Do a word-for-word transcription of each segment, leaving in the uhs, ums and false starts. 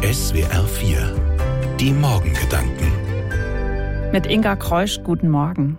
S W R vier. Die Morgengedanken. Mit Inga Kreusch, guten Morgen.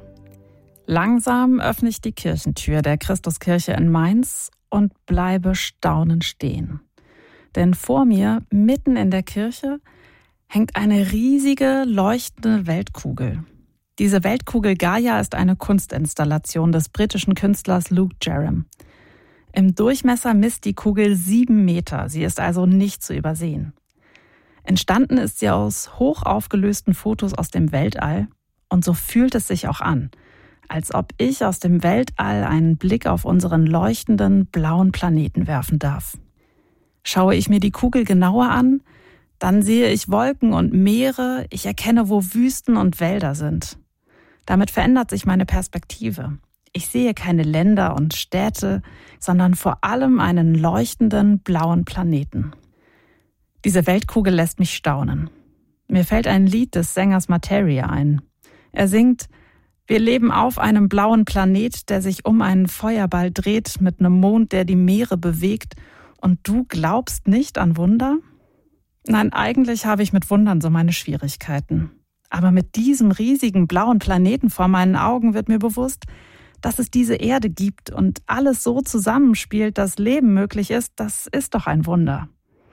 Langsam öffne ich die Kirchentür der Christuskirche in Mainz und bleibe staunend stehen. Denn vor mir, mitten in der Kirche, hängt eine riesige, leuchtende Weltkugel. Diese Weltkugel Gaia ist eine Kunstinstallation des britischen Künstlers Luke Jerram. Im Durchmesser misst die Kugel sieben Meter, sie ist also nicht zu übersehen. Entstanden ist sie aus hoch aufgelösten Fotos aus dem Weltall und so fühlt es sich auch an, als ob ich aus dem Weltall einen Blick auf unseren leuchtenden, blauen Planeten werfen darf. Schaue ich mir die Kugel genauer an, dann sehe ich Wolken und Meere, ich erkenne, wo Wüsten und Wälder sind. Damit verändert sich meine Perspektive. Ich sehe keine Länder und Städte, sondern vor allem einen leuchtenden, blauen Planeten. Diese Weltkugel lässt mich staunen. Mir fällt ein Lied des Sängers Materia ein. Er singt: Wir leben auf einem blauen Planet, der sich um einen Feuerball dreht, mit einem Mond, der die Meere bewegt. Und du glaubst nicht an Wunder? Nein, eigentlich habe ich mit Wundern so meine Schwierigkeiten. Aber mit diesem riesigen blauen Planeten vor meinen Augen wird mir bewusst, dass es diese Erde gibt und alles so zusammenspielt, dass Leben möglich ist, das ist doch ein Wunder.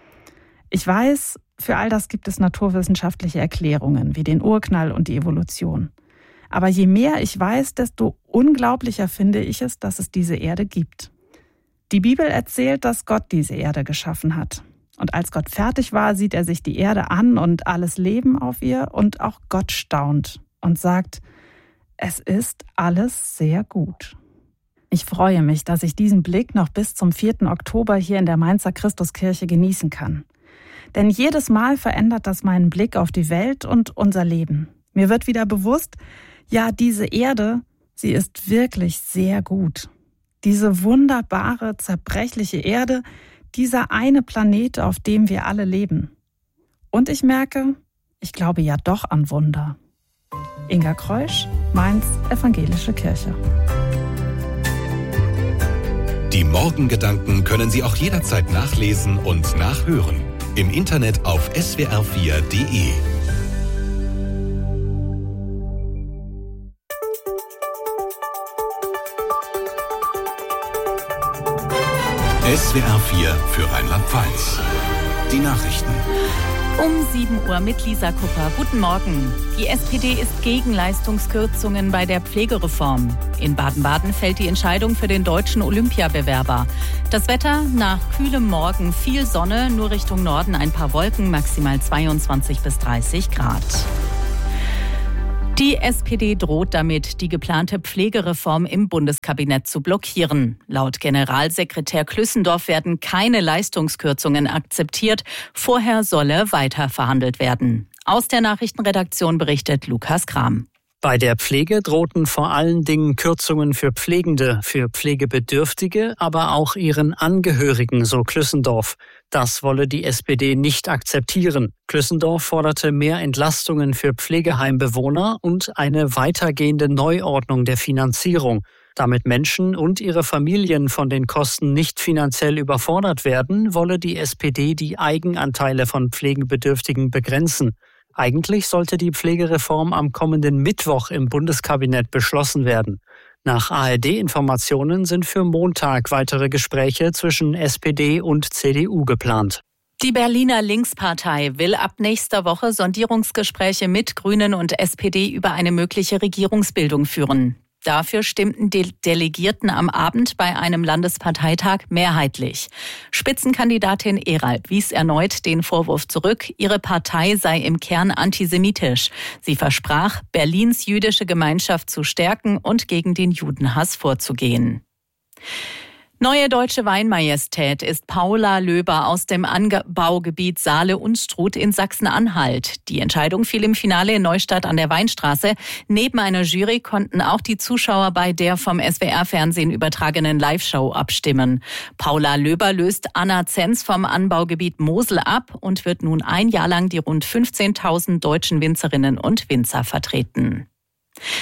Ich weiß, für all das gibt es naturwissenschaftliche Erklärungen, wie den Urknall und die Evolution. Aber je mehr ich weiß, desto unglaublicher finde ich es, dass es diese Erde gibt. Die Bibel erzählt, dass Gott diese Erde geschaffen hat. Und als Gott fertig war, sieht er sich die Erde an und alles Leben auf ihr und auch Gott staunt und sagt: Es ist alles sehr gut. Ich freue mich, dass ich diesen Blick noch bis zum vierten Oktober hier in der Mainzer Christuskirche genießen kann. Denn jedes Mal verändert das meinen Blick auf die Welt und unser Leben. Mir wird wieder bewusst, ja, diese Erde, sie ist wirklich sehr gut. Diese wunderbare, zerbrechliche Erde, dieser eine Planet, auf dem wir alle leben. Und ich merke, ich glaube ja doch an Wunder. Inga Kreusch, Mainz Evangelische Kirche. Die Morgengedanken können Sie auch jederzeit nachlesen und nachhören. Im Internet auf S W R vier Punkt de. S W R vier für Rheinland-Pfalz. Die Nachrichten. Um sieben Uhr mit Lisa Kupper. Guten Morgen. Die S P D ist gegen Leistungskürzungen bei der Pflegereform. In Baden-Baden fällt die Entscheidung für den deutschen Olympiabewerber. Das Wetter: nach kühlem Morgen viel Sonne, nur Richtung Norden ein paar Wolken, maximal zweiundzwanzig bis dreißig Grad. Die S P D droht damit, die geplante Pflegereform im Bundeskabinett zu blockieren. Laut Generalsekretär Klüssendorf werden keine Leistungskürzungen akzeptiert. Vorher solle weiter verhandelt werden. Aus der Nachrichtenredaktion berichtet Lukas Kram. Bei der Pflege drohten vor allen Dingen Kürzungen für Pflegende, für Pflegebedürftige, aber auch ihren Angehörigen, so Klüssendorf. Das wolle die S P D nicht akzeptieren. Klüssendorf forderte mehr Entlastungen für Pflegeheimbewohner und eine weitergehende Neuordnung der Finanzierung. Damit Menschen und ihre Familien von den Kosten nicht finanziell überfordert werden, wolle die S P D die Eigenanteile von Pflegebedürftigen begrenzen. Eigentlich sollte die Pflegereform am kommenden Mittwoch im Bundeskabinett beschlossen werden. Nach A R D-Informationen sind für Montag weitere Gespräche zwischen S P D und C D U geplant. Die Berliner Linkspartei will ab nächster Woche Sondierungsgespräche mit Grünen und S P D über eine mögliche Regierungsbildung führen. Dafür stimmten die Delegierten am Abend bei einem Landesparteitag mehrheitlich. Spitzenkandidatin Erald wies erneut den Vorwurf zurück, ihre Partei sei im Kern antisemitisch. Sie versprach, Berlins jüdische Gemeinschaft zu stärken und gegen den Judenhass vorzugehen. Neue deutsche Weinmajestät ist Paula Löber aus dem Anbaugebiet Saale-Unstrut in Sachsen-Anhalt. Die Entscheidung fiel im Finale in Neustadt an der Weinstraße. Neben einer Jury konnten auch die Zuschauer bei der vom S W R-Fernsehen übertragenen Live-Show abstimmen. Paula Löber löst Anna Zenz vom Anbaugebiet Mosel ab und wird nun ein Jahr lang die rund fünfzehntausend deutschen Winzerinnen und Winzer vertreten.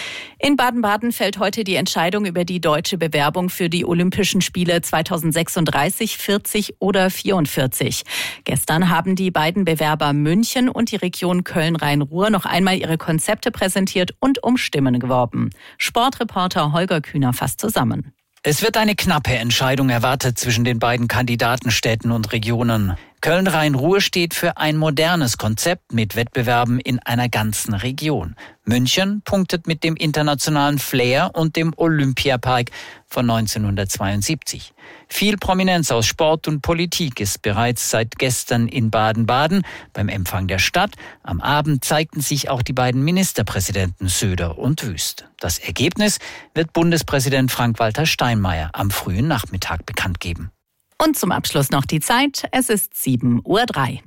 In Baden-Baden fällt heute die Entscheidung über die deutsche Bewerbung für die Olympischen Spiele zweitausendsechsunddreißig, vierzig oder vierundvierzig. Gestern haben die beiden Bewerber München und die Region Köln-Rhein-Ruhr noch einmal ihre Konzepte präsentiert und um Stimmen geworben. Sportreporter Holger Kühner fasst zusammen. Es wird eine knappe Entscheidung erwartet zwischen den beiden Kandidatenstädten und Regionen. Köln-Rhein-Ruhr steht für ein modernes Konzept mit Wettbewerben in einer ganzen Region. München punktet mit dem internationalen Flair und dem Olympiapark von neunzehnhundertzweiundsiebzig. Viel Prominenz aus Sport und Politik ist bereits seit gestern in Baden-Baden beim Empfang der Stadt. Am Abend zeigten sich auch die beiden Ministerpräsidenten Söder und Wüst. Das Ergebnis wird Bundespräsident Frank-Walter Steinmeier am frühen Nachmittag bekannt geben. Und zum Abschluss noch die Zeit. Es ist sieben Uhr drei.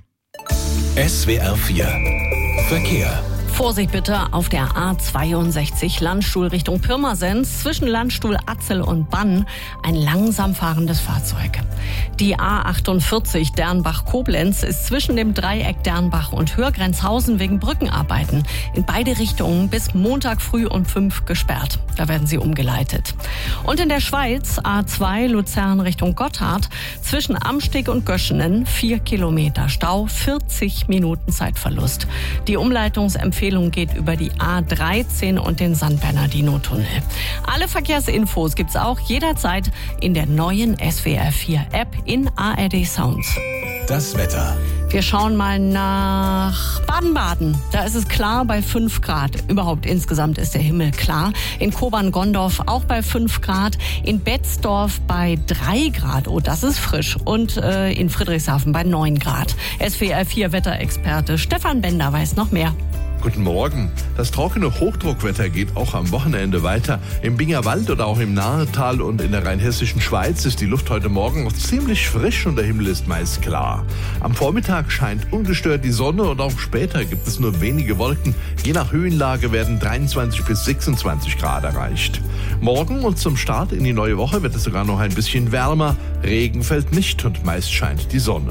S W R vier Verkehr. Vorsicht bitte auf der A zweiundsechzig Landstuhl Richtung Pirmasens zwischen Landstuhl Atzel und Bann ein langsam fahrendes Fahrzeug. Die A achtundvierzig Dernbach-Koblenz ist zwischen dem Dreieck Dernbach und Hörgrenzhausen wegen Brückenarbeiten in beide Richtungen bis Montag früh um fünf gesperrt. Da werden sie umgeleitet. Und in der Schweiz A zwei Luzern Richtung Gotthard zwischen Amsteg und Göschenen vier Kilometer Stau, vierzig Minuten Zeitverlust. Die Umleitungsempfehlung geht über die A dreizehn und den San Bernardino-Tunnel. Alle Verkehrsinfos gibt's auch jederzeit in der neuen S W R vier App in A R D Sounds. Das Wetter. Wir schauen mal nach Baden-Baden. Da ist es klar bei fünf Grad. Überhaupt insgesamt ist der Himmel klar. In Kobern-Gondorf auch bei fünf Grad. In Betzdorf bei drei Grad. Oh, das ist frisch. Und äh, in Friedrichshafen bei neun Grad. S W R vier Wetterexperte Stefan Bender weiß noch mehr. Guten Morgen. Das trockene Hochdruckwetter geht auch am Wochenende weiter. Im Bingerwald oder auch im Nahetal und in der rheinhessischen Schweiz ist die Luft heute Morgen noch ziemlich frisch und der Himmel ist meist klar. Am Vormittag scheint ungestört die Sonne und auch später gibt es nur wenige Wolken. Je nach Höhenlage werden dreiundzwanzig bis sechsundzwanzig Grad erreicht. Morgen und zum Start in die neue Woche wird es sogar noch ein bisschen wärmer. Regen fällt nicht und meist scheint die Sonne.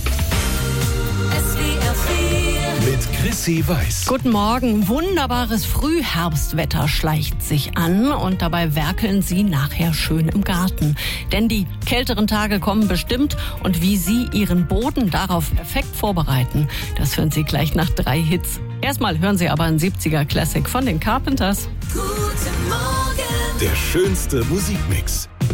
Mit Chrissy Weiß. Guten Morgen. Wunderbares Frühherbstwetter schleicht sich an und dabei werkeln Sie nachher schön im Garten. Denn die kälteren Tage kommen bestimmt und wie Sie Ihren Boden darauf perfekt vorbereiten, das hören Sie gleich nach drei Hits. Erstmal hören Sie aber einen siebziger Classic von den Carpenters. Guten Morgen. Der schönste Musikmix.